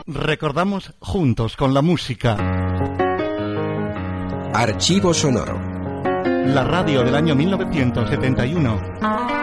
Recordamos juntos con la música. Archivo sonoro. La radio del año 1971.